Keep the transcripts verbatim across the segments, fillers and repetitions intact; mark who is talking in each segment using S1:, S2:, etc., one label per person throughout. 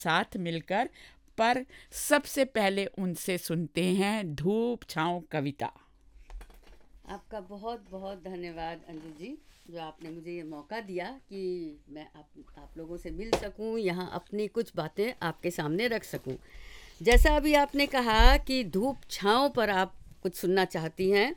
S1: साथ मिलकर। पर सबसे पहले उनसे सुनते हैं धूप छाँव कविता।
S2: आपका बहुत बहुत धन्यवाद अंजू जी, जो आपने मुझे ये मौका दिया कि मैं आप आप लोगों से मिल सकूं, यहाँ अपनी कुछ बातें आपके सामने रख सकूं। जैसा अभी आपने कहा कि धूप छाँव पर आप कुछ सुनना चाहती हैं,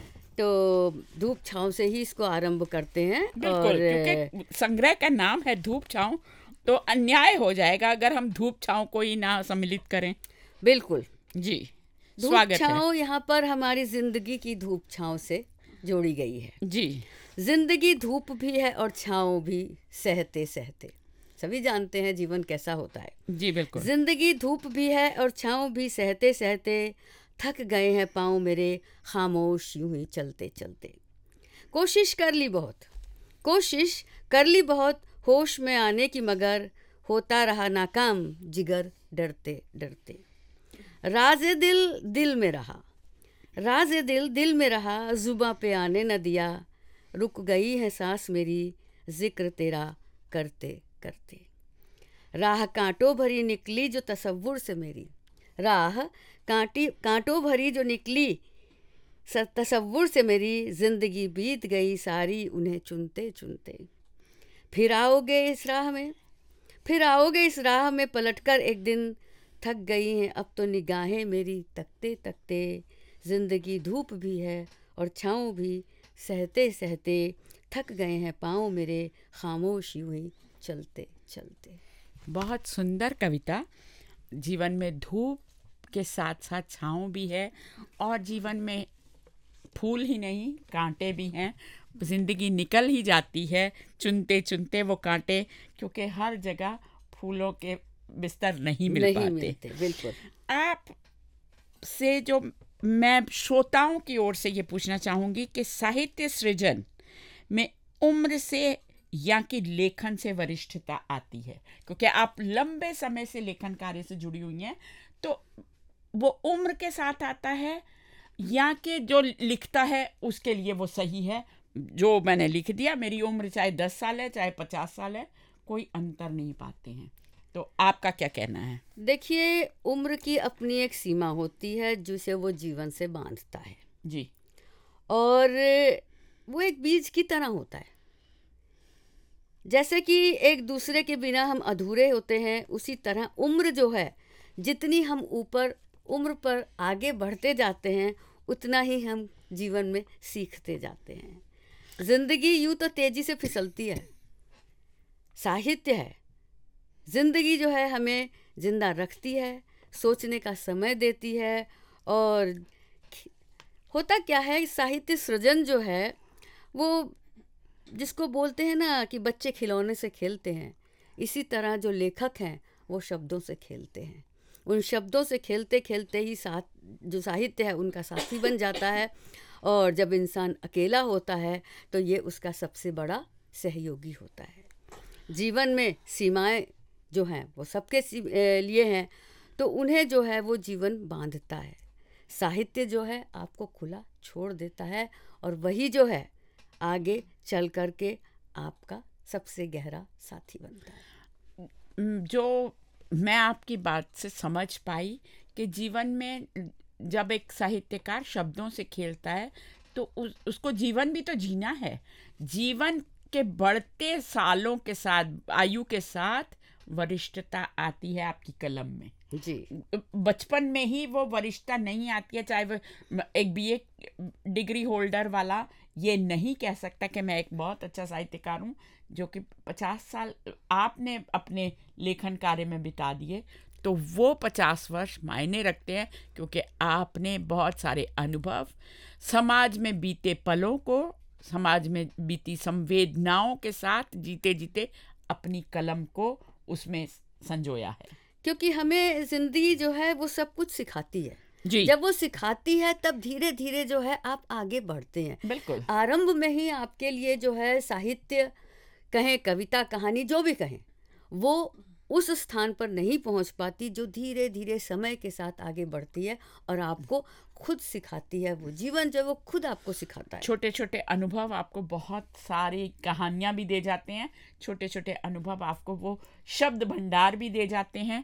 S2: तो धूप छाँव से ही इसको आरंभ करते हैं।
S1: बिल्कुल,
S2: और
S1: क्योंकि संग्रह का नाम है धूप छाँव, तो अन्याय हो जाएगा अगर हम धूप छाँव को ही ना सम्मिलित करें।
S2: बिल्कुल,
S1: जी,
S2: धूप
S1: स्वागत है।
S2: छाँव यहाँ पर हमारी ज़िंदगी की धूप छाँव से जोड़ी गई है।
S1: जी,
S2: जिंदगी धूप भी है और छाँव भी, सहते सहते। सभी जानते हैं जीवन कैसा होता है।
S1: जी बिल्कुल।
S2: जिंदगी धूप भी है और छाँव भी, सहते सहते थक गए हैं पाँव मेरे, खामोश यूं ही चलते चलते। कोशिश कर ली बहुत, कोशिश कर ली बहुत होश में आने की, मगर होता रहा नाकाम जिगर डरते डरते। राज़े दिल दिल में रहा, राज़े दिल दिल में रहा, जुबां पे आने न दिया। रुक गई है सांस मेरी, जिक्र तेरा करते करते। राह कांटों भरी निकली जो तसव्वुर से मेरी, राह कांटी कांटों भरी जो निकली तसव्वुर से मेरी, जिंदगी बीत गई सारी उन्हें चुनते चुनते। फिर आओगे इस राह में, फिर आओगे इस राह में पलटकर एक दिन, थक गई हैं अब तो निगाहें मेरी तकते तकते। जिंदगी धूप भी है और छाँव भी, सहते सहते थक गए हैं पाँव मेरे, खामोश यूं ही चलते चलते।
S1: बहुत सुंदर कविता। जीवन में धूप के साथ साथ छाँव भी है, और जीवन में फूल ही नहीं कांटे भी हैं। जिंदगी निकल ही जाती है चुनते चुनते वो कांटे, क्योंकि हर जगह फूलों के बिस्तर नहीं मिल
S2: नहीं
S1: पाते।
S2: मिलते, बिल्कुल।
S1: आप से जो मैं श्रोताओं की ओर से ये पूछना चाहूँगी कि साहित्य सृजन में उम्र से या कि लेखन से वरिष्ठता आती है, क्योंकि आप लंबे समय से लेखन कार्य से जुड़ी हुई हैं, तो वो उम्र के साथ आता है या कि जो लिखता है उसके लिए वो सही है, जो मैंने लिख दिया, मेरी उम्र चाहे दस साल है चाहे पचास साल है, कोई अंतर नहीं पाते हैं। तो आपका क्या कहना है?
S2: देखिए, उम्र की अपनी एक सीमा होती है जिसे वो जीवन से बांधता है
S1: जी,
S2: और वो एक बीज की तरह होता है। जैसे कि एक दूसरे के बिना हम अधूरे होते हैं, उसी तरह उम्र जो है, जितनी हम ऊपर उम्र पर आगे बढ़ते जाते हैं, उतना ही हम जीवन में सीखते जाते हैं। जिंदगी यूं तो तेजी से फिसलती है, साहित्य है, जिंदगी जो है हमें जिंदा रखती है, सोचने का समय देती है। और होता क्या है, साहित्य सृजन जो है वो जिसको बोलते हैं ना कि बच्चे खिलौने से खेलते हैं, इसी तरह जो लेखक हैं वो शब्दों से खेलते हैं। उन शब्दों से खेलते खेलते ही साथ जो साहित्य है उनका साथी बन जाता है, और जब इंसान अकेला होता है तो ये उसका सबसे बड़ा सहयोगी होता है। जीवन में सीमाएं जो हैं वो सबके लिए हैं, तो उन्हें जो है वो जीवन बांधता है। साहित्य जो है आपको खुला छोड़ देता है, और वही जो है आगे चल कर के आपका सबसे गहरा साथी बनता है।
S1: जो मैं आपकी बात से समझ पाई कि जीवन में जब एक साहित्यकार शब्दों से खेलता है तो उस, उसको जीवन भी तो जीना है। जीवन के बढ़ते सालों के साथ, आयु के साथ वरिष्ठता आती है आपकी कलम में।
S2: जी,
S1: बचपन में ही वो वरिष्ठता नहीं आती है। चाहे वो एक बीए डिग्री होल्डर वाला ये नहीं कह सकता कि मैं एक बहुत अच्छा साहित्यकार हूँ, जो कि पचास साल आपने अपने लेखन कार्य में बिता दिए, तो वो पचास वर्ष मायने रखते हैं, क्योंकि आपने बहुत सारे अनुभव, समाज में बीते पलों को, समाज में बीती संवेदनाओं के साथ जीते जीते अपनी कलम को उसमें संजोया है।
S2: क्योंकि हमें जिंदगी जो है वो सब कुछ सिखाती है।
S1: जी,
S2: जब वो सिखाती है तब धीरे धीरे जो है आप आगे बढ़ते हैं।
S1: बिल्कुल।
S2: आरंभ में ही आपके लिए जो है साहित्य कहें, कविता, कहानी, जो भी कहें, वो उस स्थान पर नहीं पहुंच पाती जो धीरे धीरे समय के साथ आगे बढ़ती है और आपको खुद सिखाती है। वो जीवन जो है वो खुद आपको सिखाता है।
S1: छोटे छोटे अनुभव आपको बहुत सारी कहानियाँ भी दे जाते हैं, छोटे छोटे अनुभव आपको वो शब्द भंडार भी दे जाते हैं